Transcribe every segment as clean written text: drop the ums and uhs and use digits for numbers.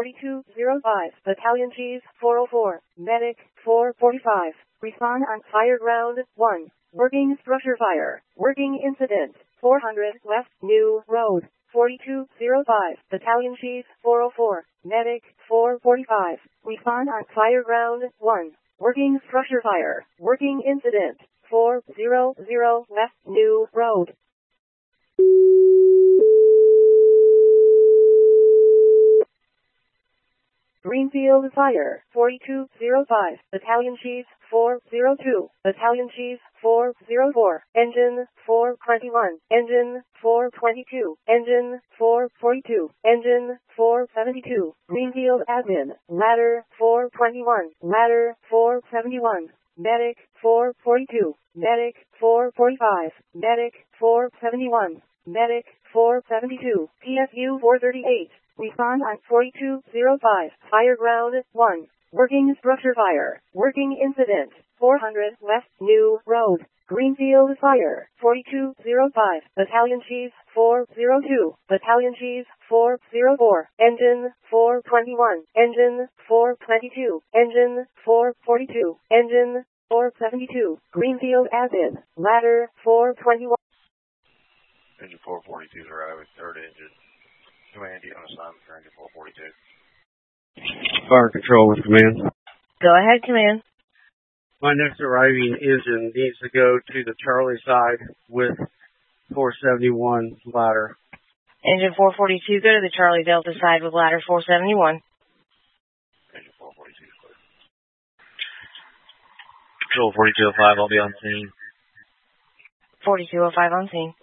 4205, Battalion Chief 404, Medic 445, respond on fire ground 1, working structure fire, working incident, 400 West New Road, 4205, Battalion Chief 404, Medic 445, respond on fire ground 1, working structure fire, working incident, 400 West New Road. Greenfield Fire, 4205, Battalion Chief 402, Battalion Chief 404, Engine 421, Engine 422, Engine 442, Engine 472, Greenfield Admin, Ladder 421, Ladder 471, Medic 442, Medic 445, Medic 471, Medic 472, PSU 438. Respond on 4205, fire ground 1, working structure fire, working incident, 400 West New Road, Greenfield Fire, 4205, Battalion Chief 402, Battalion Chief 404, Engine 421, Engine 422, Engine 442, Engine 472, Greenfield Admin, Ladder 421. Engine 442 is arriving, third engine. Command, on assignment for Engine 442. Fire control with command. Go ahead, command. My next arriving engine needs to go to the Charlie side with 471 ladder. Engine 442, go to the Charlie Delta side with ladder 471. Engine 442 is clear. Control 4205, I'll be on scene. 4205 on scene.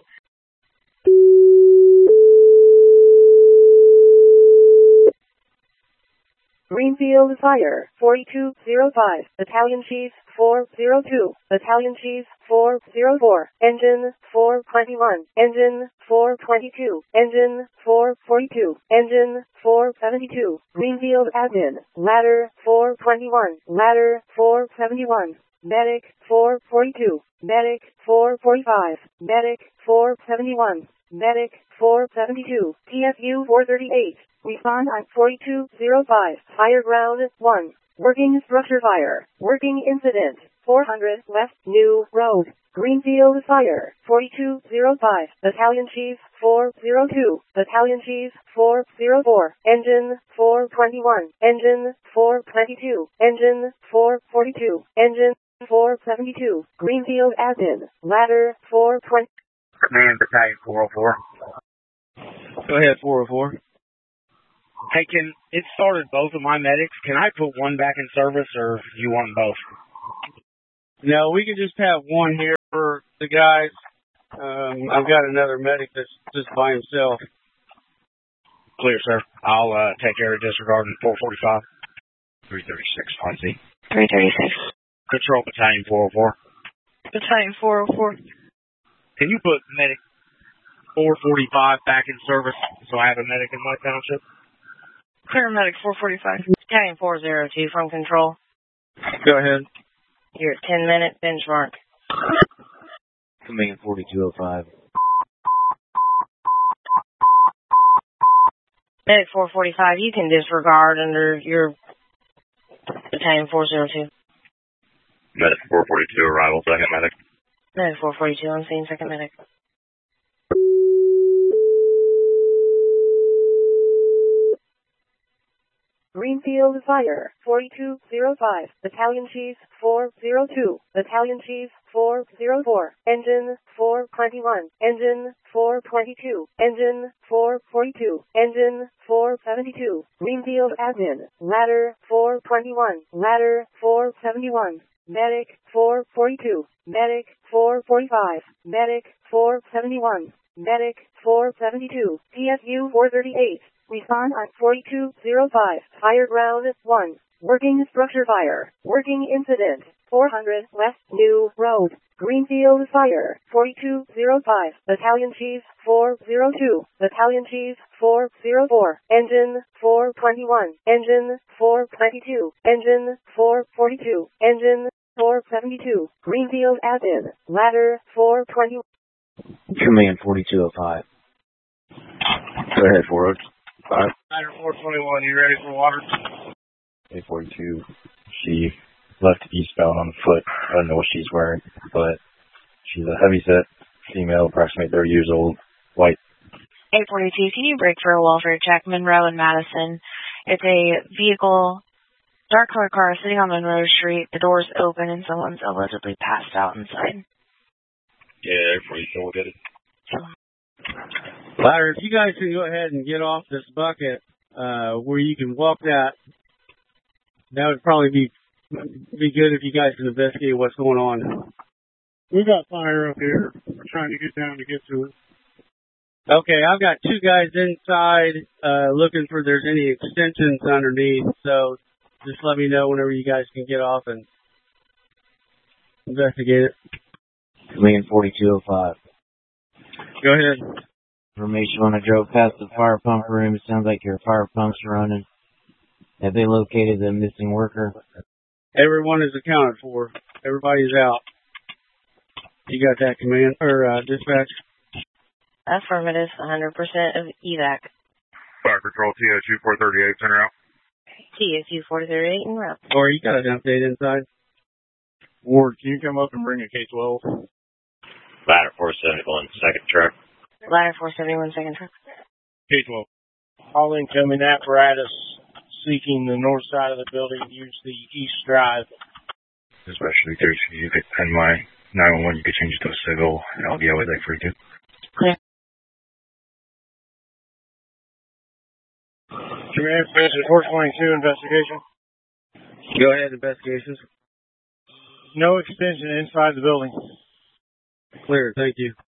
Greenfield Fire, 4205, Battalion Chief 402, Battalion Chief 404, Engine 421, Engine 422, Engine 442, Engine 472, Greenfield Admin, Ladder 421, Ladder 471, Medic 442, Medic 445, Medic 471, Medic 472, PSU 438. Respond on 4205, fire ground 1, working structure fire, working incident, 400 West New Road, Greenfield Fire, 4205, Battalion Chief 402, Battalion Chief 404, Engine 421, Engine 422, Engine 442, Engine 472, Greenfield Admin, Ladder 420. Command Battalion 404. Go ahead, 404. Hey, it started both of my medics. Can I put one back in service, or do you want both? No, we can just have one here for the guys. I've got another medic that's just by himself. Clear, sir. I'll take care of disregarding 445. 336, I see. 336. Control Battalion 404. Battalion 404. Can you put medic 445 back in service so I have a medic in my township? Clear medic 445. Battalion 402 from control. Go ahead. You're at 10-minute benchmark. Command 4205. Medic 445, you can disregard under your Battalion 402. Medic 442, arrival, second medic. Medic 442 on scene, second medic. Greenfield Fire, 4205, Battalion Chief 402, Battalion Chief 404, Engine 421, Engine 422, Engine 442, Engine 472, Greenfield Admin, Ladder 421, Ladder 471, Medic 442, Medic 445, Medic 471, Medic 472, PSU 438. Respond on 4205, fire ground 1, working structure fire, working incident, 400 West New Road, Greenfield Fire, 4205, Battalion Chief 402, Battalion Chief 404, Engine 421, Engine 422, Engine 442, Engine 472, Greenfield Admin, Ladder 420. Command 4205. Go ahead, 405. Ladder 421, 841, you ready for water? 842. She left eastbound on foot. I don't know what she's wearing, but she's a heavy-set female, approximately 30 years old, white. 842, can you break for a Walford check, Monroe and Madison? It's a vehicle, dark colored car sitting on Monroe Street. The door's open and someone's allegedly passed out inside. Yeah, 842, we'll get it. Ladder, if you guys can go ahead and get off this bucket where you can walk that would probably be good if you guys can investigate what's going on. We got fire up here. We're trying to get down to get to it. Okay, I've got two guys inside looking for if there's any extensions underneath, so just let me know whenever you guys can get off and investigate it. Command 4205. Go ahead. Information when I drove past the fire pump room, it sounds like your fire pump's running. Have they located the missing worker? Everyone is accounted for. Everybody's out. You got that, command or dispatch? Affirmative, 100% of evac. Fire Control TO 2438, center out. TO 2438 en route. Or you got an update inside? Ward, can you come up and bring a K-12? Ladder 471, second truck. Ladder 471, second truck. K-12. All incoming apparatus seeking the north side of the building, use the east drive. Especially if you could send my 911, you could change it to a civil. I'll be with 842. Clear. Command Station 422, investigation. Go ahead, investigations. No extension inside the building. Clear, thank you.